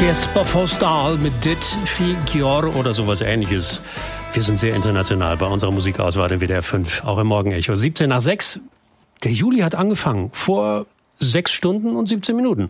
Jesper Forsdahl mit Dit Figior oder sowas Ähnliches. Wir sind sehr international bei unserer Musikauswahl in WDR 5, auch im Morgenecho. 17 nach 6. Der Juli hat angefangen, vor 6 Stunden und 17 Minuten.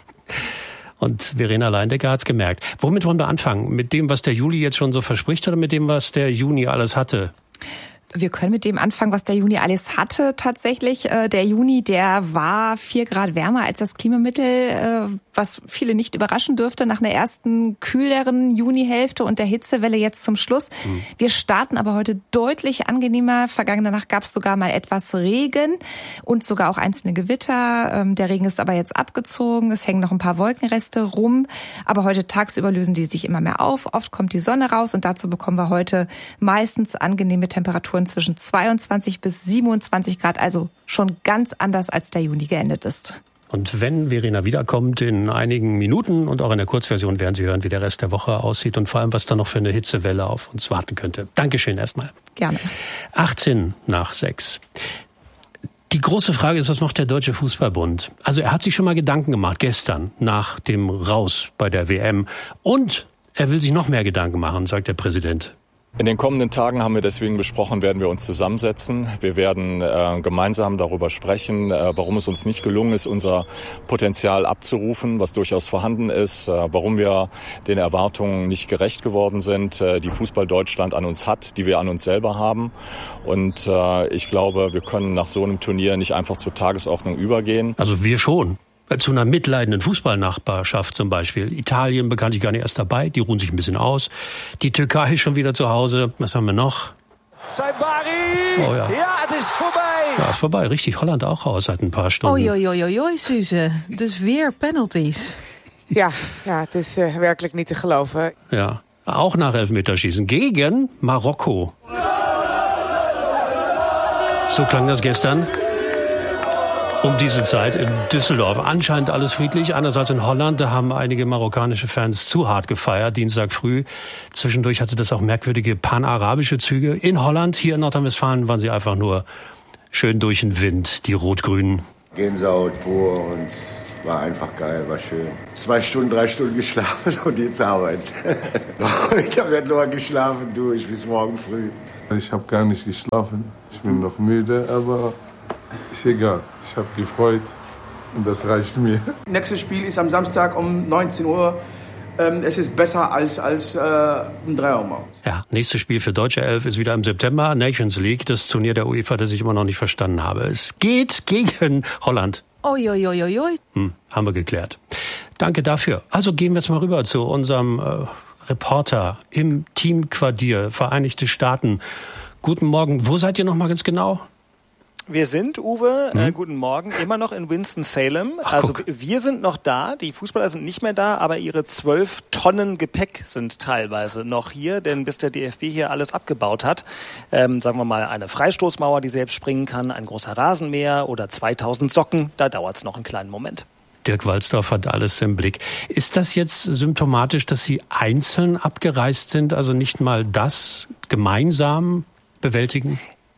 Und Verena Leindecker hat's gemerkt. Womit wollen wir anfangen? Mit dem, was der Juli jetzt schon so verspricht oder mit dem, was der Juni alles hatte? Wir können mit dem anfangen, was der Juni alles hatte tatsächlich. Der Juni, der war 4 Grad wärmer als das Klimamittel, was viele nicht überraschen dürfte nach einer ersten kühleren Junihälfte und der Hitzewelle jetzt zum Schluss. Wir starten aber heute deutlich angenehmer. Vergangene Nacht gab es sogar mal etwas Regen und sogar auch einzelne Gewitter. Der Regen ist aber jetzt abgezogen. Es hängen noch ein paar Wolkenreste rum. Aber heute tagsüber lösen die sich immer mehr auf. Oft kommt die Sonne raus und dazu bekommen wir heute meistens angenehme Temperaturen zwischen 22 bis 27 Grad, also schon ganz anders, als der Juni geendet ist. Und wenn Verena wiederkommt in einigen Minuten und auch in der Kurzversion werden Sie hören, wie der Rest der Woche aussieht und vor allem, was da noch für eine Hitzewelle auf uns warten könnte. Dankeschön erstmal. Gerne. 18 nach 6. Die große Frage ist, was macht der Deutsche Fußballbund? Also er hat sich schon mal Gedanken gemacht gestern nach dem Raus bei der WM und er will sich noch mehr Gedanken machen, sagt der Präsident. In den kommenden Tagen haben wir deswegen besprochen, werden wir uns zusammensetzen. Wir werden gemeinsam darüber sprechen, warum es uns nicht gelungen ist, unser Potenzial abzurufen, was durchaus vorhanden ist, warum wir den Erwartungen nicht gerecht geworden sind, die Fußball Deutschland an uns hat, die wir an uns selber haben. Und ich glaube, wir können nach so einem Turnier nicht einfach zur Tagesordnung übergehen. Also wir schon. Zu einer mitleidenden Fußballnachbarschaft zum Beispiel. Italien bekanntlich gar nicht erst dabei, die ruhen sich ein bisschen aus. Die Türkei ist schon wieder zu Hause. Was haben wir noch? Saibari! Oh ja. Ja, het is vorbei! Ja, ist vorbei. Richtig, Holland auch raus seit ein paar Stunden. Oei, Suze. Dus weer penalties. Ja, het is werkelijk niet te geloven. Ja, auch nach Elfmeterschießen gegen Marokko. So klang das gestern. Um diese Zeit in Düsseldorf. Anscheinend alles friedlich. Anders als in Holland, da haben einige marokkanische Fans zu hart gefeiert, Dienstag früh. Zwischendurch hatte das auch merkwürdige panarabische Züge. In Holland, hier in Nordrhein-Westfalen, waren sie einfach nur schön durch den Wind, die Rot-Grünen. Gänsehaut pur und war einfach geil, war schön. 2 Stunden, 3 Stunden geschlafen und jetzt Arbeit. Ich habe ja nur geschlafen durch bis morgen früh. Ich habe gar nicht geschlafen. Ich bin noch müde, aber ist egal. Ich habe gefreut und das reicht mir. Nächstes Spiel ist am Samstag um 19 Uhr. Es ist besser als um 3 Uhr morgens. Ja, nächstes Spiel für Deutsche Elf ist wieder im September. Nations League, das Turnier der UEFA, das ich immer noch nicht verstanden habe. Es geht gegen Holland. Oei. Haben wir geklärt. Danke dafür. Also gehen wir jetzt mal rüber zu unserem Reporter im Teamquartier Vereinigte Staaten. Guten Morgen. Wo seid ihr noch mal ganz genau? Wir sind, Uwe, guten Morgen, immer noch in Winston-Salem. Also wir sind noch da, die Fußballer sind nicht mehr da, aber ihre 12 Tonnen Gepäck sind teilweise noch hier, denn bis der DFB hier alles abgebaut hat, sagen wir mal eine Freistoßmauer, die selbst springen kann, ein großer Rasenmäher oder 2000 Socken, da dauert es noch einen kleinen Moment. Dirk Walzdorf hat alles im Blick. Ist das jetzt symptomatisch, dass Sie einzeln abgereist sind, also nicht mal das gemeinsam bewältigen?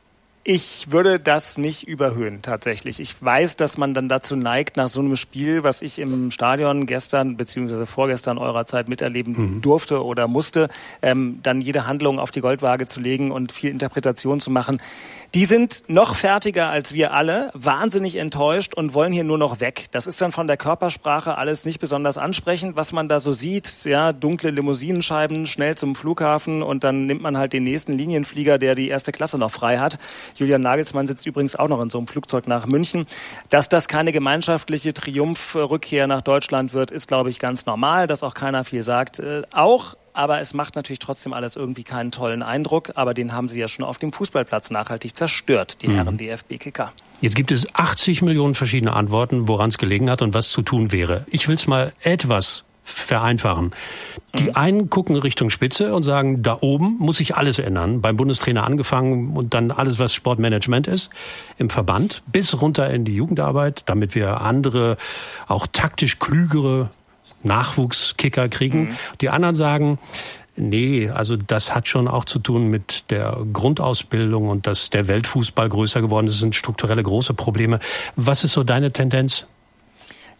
Ich würde das nicht überhöhen, tatsächlich. Ich weiß, dass man dann dazu neigt, nach so einem Spiel, was ich im Stadion gestern bzw. vorgestern eurer Zeit miterleben durfte oder musste, dann jede Handlung auf die Goldwaage zu legen und viel Interpretation zu machen. Die sind noch fertiger als wir alle, wahnsinnig enttäuscht und wollen hier nur noch weg. Das ist dann von der Körpersprache alles nicht besonders ansprechend, was man da so sieht. Ja, dunkle Limousinenscheiben, schnell zum Flughafen und dann nimmt man halt den nächsten Linienflieger, der die erste Klasse noch frei hat. Julian Nagelsmann sitzt übrigens auch noch in so einem Flugzeug nach München. Dass das keine gemeinschaftliche Triumphrückkehr nach Deutschland wird, ist, glaube ich, ganz normal, dass auch keiner viel sagt. Aber es macht natürlich trotzdem alles irgendwie keinen tollen Eindruck. Aber den haben sie ja schon auf dem Fußballplatz nachhaltig zerstört, die Herren DFB-Kicker. Jetzt gibt es 80 Millionen verschiedene Antworten, woran es gelegen hat und was zu tun wäre. Ich will es mal etwas vereinfachen. Die einen gucken Richtung Spitze und sagen, da oben muss sich alles ändern. Beim Bundestrainer angefangen und dann alles, was Sportmanagement ist, im Verband, bis runter in die Jugendarbeit, damit wir andere, auch taktisch klügere Nachwuchskicker kriegen. Die anderen sagen, nee, also das hat schon auch zu tun mit der Grundausbildung und dass der Weltfußball größer geworden ist. Das sind strukturelle große Probleme. Was ist so deine Tendenz?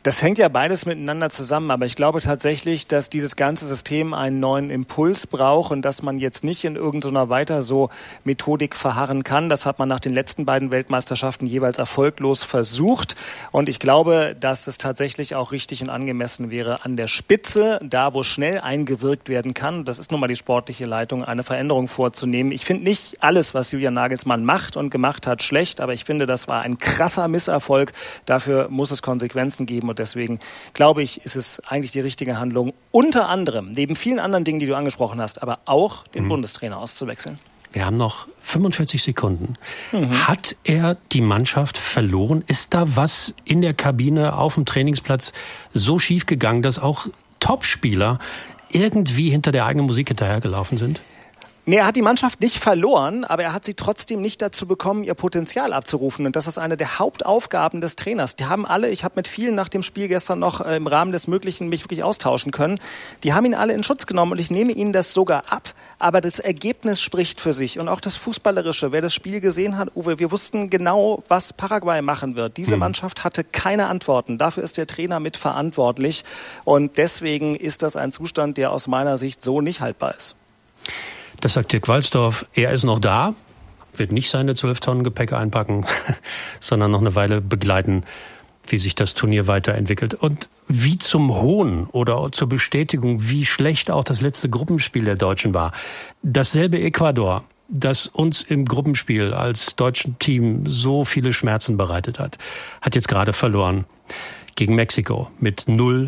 Das hängt ja beides miteinander zusammen, aber ich glaube tatsächlich, dass dieses ganze System einen neuen Impuls braucht und dass man jetzt nicht in irgendeiner weiter so Methodik verharren kann. Das hat man nach den letzten beiden Weltmeisterschaften jeweils erfolglos versucht und ich glaube, dass es tatsächlich auch richtig und angemessen wäre, an der Spitze, da wo schnell eingewirkt werden kann, das ist nun mal die sportliche Leitung, eine Veränderung vorzunehmen. Ich finde nicht alles, was Julian Nagelsmann macht und gemacht hat, schlecht, aber ich finde, das war ein krasser Misserfolg. Dafür muss es Konsequenzen geben. Und deswegen glaube ich, ist es eigentlich die richtige Handlung, unter anderem, neben vielen anderen Dingen, die du angesprochen hast, aber auch den Bundestrainer auszuwechseln. Wir haben noch 45 Sekunden. Hat er die Mannschaft verloren? Ist da was in der Kabine auf dem Trainingsplatz so schief gegangen, dass auch Topspieler irgendwie hinter der eigenen Musik hinterhergelaufen sind? Nee, er hat die Mannschaft nicht verloren, aber er hat sie trotzdem nicht dazu bekommen, ihr Potenzial abzurufen. Und das ist eine der Hauptaufgaben des Trainers. Die haben alle, ich habe mit vielen nach dem Spiel gestern noch im Rahmen des Möglichen mich wirklich austauschen können, die haben ihn alle in Schutz genommen und ich nehme ihnen das sogar ab. Aber das Ergebnis spricht für sich und auch das Fußballerische. Wer das Spiel gesehen hat, Uwe, wir wussten genau, was Paraguay machen wird. Diese Mannschaft hatte keine Antworten. Dafür ist der Trainer mitverantwortlich. Und deswegen ist das ein Zustand, der aus meiner Sicht so nicht haltbar ist. Das sagt Dirk Walzdorf. Er ist noch da, wird nicht seine 12 Tonnen Gepäck einpacken, sondern noch eine Weile begleiten, wie sich das Turnier weiterentwickelt. Und wie zum Hohn oder zur Bestätigung, wie schlecht auch das letzte Gruppenspiel der Deutschen war. Dasselbe Ecuador, das uns im Gruppenspiel als deutschen Team so viele Schmerzen bereitet hat jetzt gerade verloren gegen Mexiko mit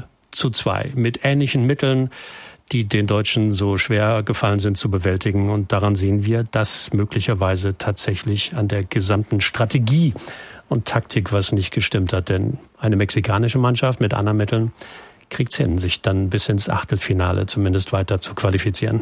0:2, mit ähnlichen Mitteln, die den Deutschen so schwer gefallen sind zu bewältigen. Und daran sehen wir, dass möglicherweise tatsächlich an der gesamten Strategie und Taktik was nicht gestimmt hat. Denn eine mexikanische Mannschaft mit anderen Mitteln kriegt's hin, sich dann bis ins Achtelfinale zumindest weiter zu qualifizieren.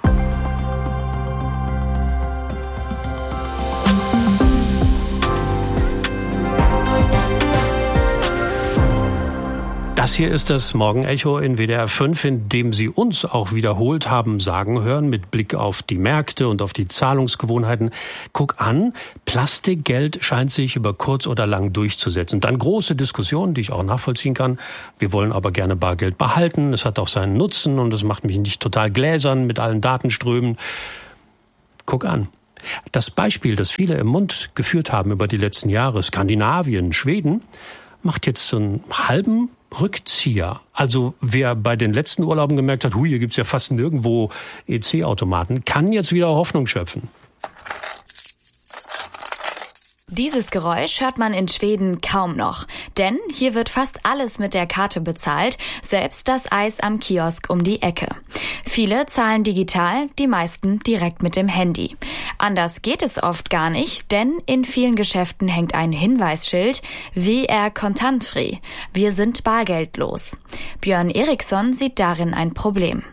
Das hier ist das Morgenecho in WDR 5, in dem Sie uns auch wiederholt haben sagen hören, mit Blick auf die Märkte und auf die Zahlungsgewohnheiten. Guck an, Plastikgeld scheint sich über kurz oder lang durchzusetzen. Dann große Diskussionen, die ich auch nachvollziehen kann. Wir wollen aber gerne Bargeld behalten. Es hat auch seinen Nutzen und es macht mich nicht total gläsern mit allen Datenströmen. Guck an. Das Beispiel, das viele im Mund geführt haben über die letzten Jahre, Skandinavien, Schweden, macht jetzt so einen halben Rückzieher. Also wer bei den letzten Urlauben gemerkt hat, hier gibt's ja fast nirgendwo EC-Automaten, kann jetzt wieder Hoffnung schöpfen. Dieses Geräusch hört man in Schweden kaum noch, denn hier wird fast alles mit der Karte bezahlt, selbst das Eis am Kiosk um die Ecke. Viele zahlen digital, die meisten direkt mit dem Handy. Anders geht es oft gar nicht, denn in vielen Geschäften hängt ein Hinweisschild, VR kontantfree, wir sind bargeldlos. Björn Eriksson sieht darin ein Problem.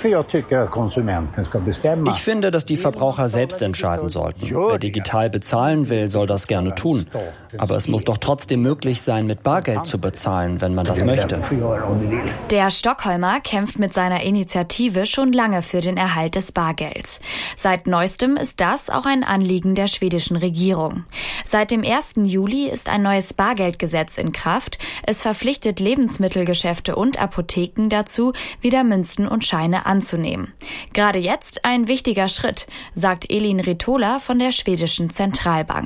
Ich finde, dass die Verbraucher selbst entscheiden sollten. Wer digital bezahlen will, soll das gerne tun. Aber es muss doch trotzdem möglich sein, mit Bargeld zu bezahlen, wenn man das möchte. Der Stockholmer kämpft mit seiner Initiative schon lange für den Erhalt des Bargelds. Seit neuestem ist das auch ein Anliegen der schwedischen Regierung. Seit dem 1. Juli ist ein neues Bargeldgesetz in Kraft. Es verpflichtet Lebensmittelgeschäfte und Apotheken dazu, wieder Münzen und Scheine anzunehmen. Gerade jetzt ein wichtiger Schritt, sagt Elin Ritola von der schwedischen Zentralbank.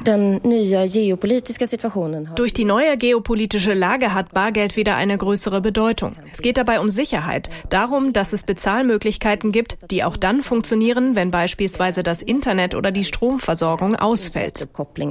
Durch die neue geopolitische Lage hat Bargeld wieder eine größere Bedeutung. Es geht dabei um Sicherheit, darum, dass es Bezahlmöglichkeiten gibt, die auch dann funktionieren, wenn beispielsweise das Internet oder die Stromversorgung ausfällt.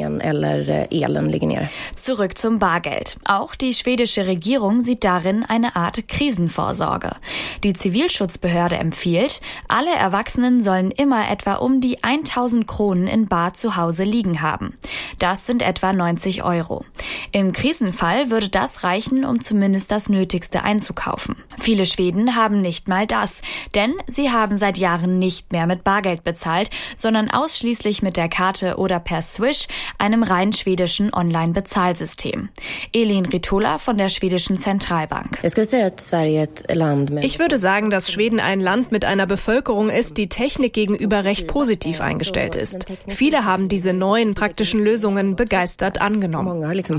Zurück zum Bargeld. Auch die schwedische Regierung sieht darin eine Art Krisenvorsorge. Die Zivilschutzbehörde empfiehlt, alle Erwachsenen sollen immer etwa um die 1000 Kronen in bar zu Hause liegen haben. Das sind etwa 90 €. Im Krisenfall würde das reichen, um zumindest das Nötigste einzukaufen. Viele Schweden haben nicht mal das, denn sie haben seit Jahren nicht mehr mit Bargeld bezahlt, sondern ausschließlich mit der Karte oder per Swish, einem rein schwedischen Online-Bezahlsystem. Elin Ritola von der schwedischen Zentralbank. Ich würde sagen, dass Schweden ein Land mit einer Bevölkerung ist, die Technik gegenüber recht positiv eingestellt ist. Viele haben diese neuen praktischen Lösungen begeistert angenommen.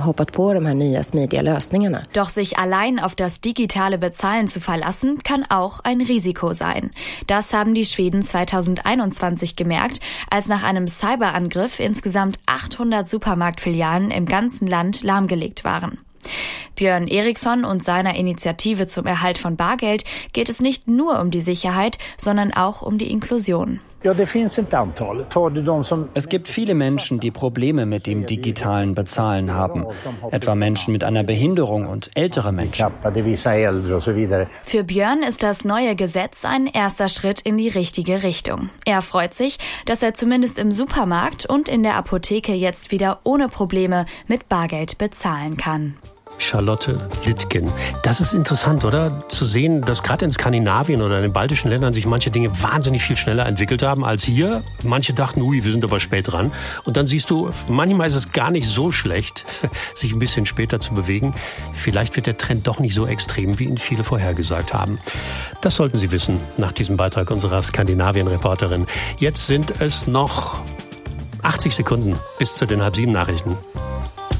Doch sich allein auf das digitale Bezahlen zu verlassen, kann auch ein Risiko sein. Das haben die Schweden 2021 gemerkt, als nach einem Cyberangriff insgesamt 800 Supermarktfilialen im ganzen Land lahmgelegt waren. Björn Eriksson und seiner Initiative zum Erhalt von Bargeld geht es nicht nur um die Sicherheit, sondern auch um die Inklusion. Es gibt viele Menschen, die Probleme mit dem digitalen Bezahlen haben, etwa Menschen mit einer Behinderung und ältere Menschen. Für Björn ist das neue Gesetz ein erster Schritt in die richtige Richtung. Er freut sich, dass er zumindest im Supermarkt und in der Apotheke jetzt wieder ohne Probleme mit Bargeld bezahlen kann. Charlotte Littgen. Das ist interessant, oder? Zu sehen, dass gerade in Skandinavien oder in den baltischen Ländern sich manche Dinge wahnsinnig viel schneller entwickelt haben als hier. Manche dachten, wir sind aber spät dran. Und dann siehst du, manchmal ist es gar nicht so schlecht, sich ein bisschen später zu bewegen. Vielleicht wird der Trend doch nicht so extrem, wie ihn viele vorhergesagt haben. Das sollten Sie wissen nach diesem Beitrag unserer Skandinavien-Reporterin. Jetzt sind es noch 80 Sekunden bis zu den 6:30 Nachrichten.